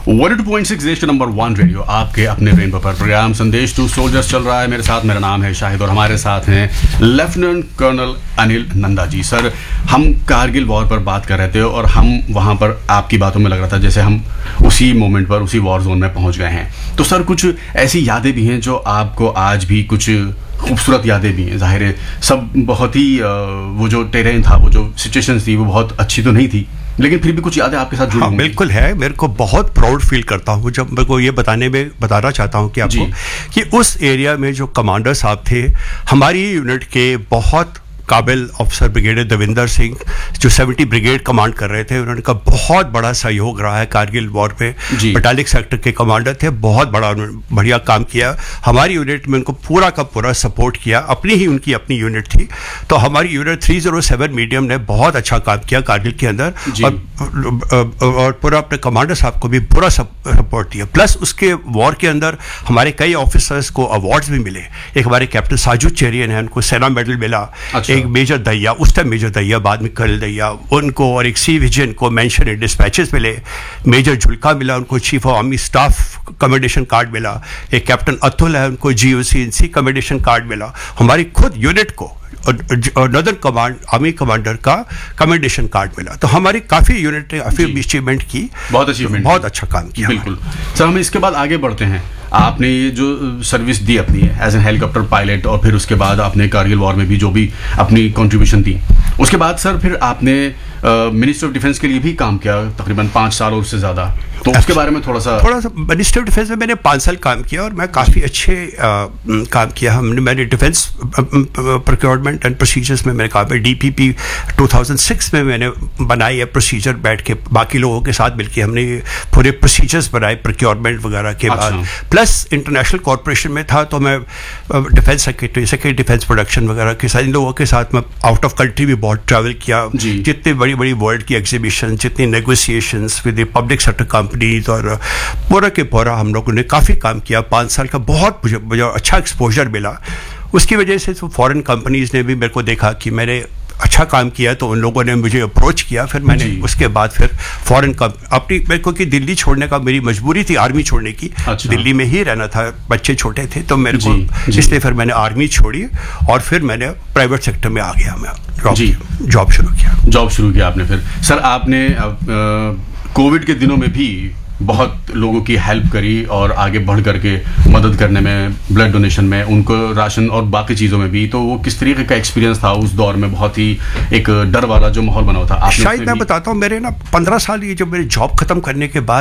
102.6 देश number 1 radio आपके अपने रेनबो पर प्रोग्राम संदेश टू सोल्जर्स चल रहा है। मेरे साथ मेरा नाम है शाहिद और हमारे साथ हैं lieutenant colonel Anil Nanda ji. Sir, हम कारगिल वॉर पर बात कर रहे थे और हम वहाँ पर आपकी बातों में लग रहा था जैसे हम उसी मोमेंट पर उसी वॉर जोन में पहुँच गए हैं। तो सर, कुछ ऐसी यादें भी हैं जो आपको आज भी कुछ खूबसूरत यादें भी हैं। जाहिर है सब बहुत ही वो जो टेरेन था, वो जो सिचुएशन थी, वो बहुत अच्छी तो नहीं थी, लेकिन फिर भी कुछ यादें आपके साथ जुड़ी हाँ, बिल्कुल है। मेरे को बहुत प्राउड फील करता हूँ जब मेरे को ये बताना चाहता हूँ कि आपको कि उस एरिया में जो कमांडर साहब थे हमारी यूनिट के, बहुत काबिल अफसर ब्रिगेडियर देविंदर सिंह जो 70 ब्रिगेड कमांड कर रहे थे, उन्होंने का बहुत बड़ा सहयोग रहा है कारगिल वॉर पे। बटालिक सेक्टर के कमांडर थे, बहुत बढ़िया काम किया। हमारी यूनिट में उनको पूरा का पूरा सपोर्ट किया, उनकी अपनी यूनिट थी। तो हमारी यूनिट 307 मीडियम ने बहुत अच्छा काम किया कारगिल के अंदर और पूरा अपने कमांडर साहब को भी पूरा सपोर्ट दिया। प्लस उसके वॉर के अंदर हमारे कई ऑफिसर्स को अवार्ड्स भी मिले। एक हमारे कैप्टन साजू चेरियन है, उनको सेना मेडल मिला। एक मेजर दैया, उस टाइम मेजर दैया, बाद में कर्नल दैया, उनको, और एक सी विजन को मेंशन इन डिस्पैचेस मिले। मेजर झुलका मिला, उनको chief of army staff commendation card मिला। एक कैप्टन अतुल है, उनको GOC कमेंडेशन कार्ड मिला। हमारी खुद यूनिट को नॉर्दर्न कमांड आर्मी कमांडर का कमेंडेशन कार्ड मिला। तो हमारी काफ़ी यूनिट ने अचीवमेंट की, बहुत अच्छा काम किया। बिल्कुल सर, हम इसके बाद आगे बढ़ते हैं। आपने ये जो सर्विस दी अपनी एज एन हेलीकॉप्टर पायलट, और फिर उसके बाद आपने कारगिल वॉर में भी जो भी अपनी कंट्रीब्यूशन दी, उसके बाद सर फिर आपने मिनिस्टर ऑफ डिफेंस के लिए भी काम किया तकरीबन 5 साल और उससे ज़्यादा। तो उसके बारे में थोड़ा सा मिनिस्टर ऑफ डिफेंस में मैंने 5 साल काम किया और मैं काफ़ी अच्छे काम किया। मैंने डिफेंस प्रोक्योरमेंट एंड प्रोसीजर्स में मैंने काम किया। DPP 2006 में मैंने बनाई है प्रोसीजर, बैठ के बाकी लोगों के साथ मिलकर हमने पूरे प्रोसीजर्स बनाए प्रोक्योरमेंट वगैरह के बाद। प्लस इंटरनेशनल कॉर्पोरेशन में था तो मैं डिफेंस सेक्रेटरी डिफेंस प्रोडक्शन वगैरह के साथ, इन लोगों के साथ मैं आउट ऑफ कंट्री भी बहुत ट्रैवल किया। जितनी बड़ी बड़ी वर्ल्ड की एग्जीबिशन, जितनी negotiations with public sector companies, और पूरा के पूरा हम लोगों ने काफ़ी काम किया। 5 साल का बहुत मुझे अच्छा एक्सपोजर मिला। उसकी वजह से तो फॉरेन कंपनीज ने भी मेरे को देखा कि मैंने अच्छा काम किया, तो उन लोगों ने मुझे अप्रोच किया। फिर मैंने उसके बाद फिर फॉरेन अपनी, मेरे को कि दिल्ली छोड़ने का मेरी मजबूरी थी, आर्मी छोड़ने की। दिल्ली में ही रहना था, बच्चे छोटे थे, तो मेरे को इसलिए फिर मैंने आर्मी छोड़ी और फिर मैंने प्राइवेट सेक्टर में आ गया। मैं जॉब शुरू किया आपने। फिर सर, आपने कोविड के दिनों में भी बहुत लोगों की हेल्प करी और आगे बढ़ करके मदद करने में, ब्लड डोनेशन में, उनको राशन और बाकी चीज़ों में भी। तो वो किस तरीके का एक्सपीरियंस था उस दौर में? बहुत ही एक डर वाला जो माहौल बना हुआ था। शायद मैं बताता हूँ, मेरे 15 साल ये जब मेरी जॉब खत्म करने के बाद